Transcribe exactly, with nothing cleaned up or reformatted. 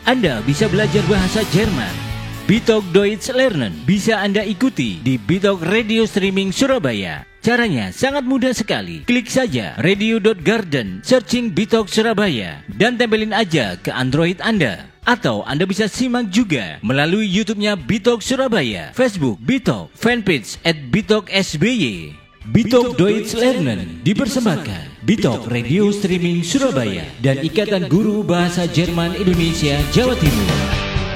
Anda bisa belajar bahasa Jerman. Bitalk Deutsch Lernen bisa Anda ikuti di Bitalk Radio Streaming Surabaya. Caranya sangat mudah sekali. Klik saja radio dot garden, searching Bitalk Surabaya, dan tempelin aja ke Android Anda. Atau Anda bisa simak juga melalui YouTube-nya Bitalk Surabaya, Facebook Bitalk, fanpage at Bitalk S B Y. Bitalk Deutsch Lernen dipersembahkan Bitalk Radio Streaming Surabaya dan Ikatan Guru Bahasa Jerman Indonesia Jawa Timur.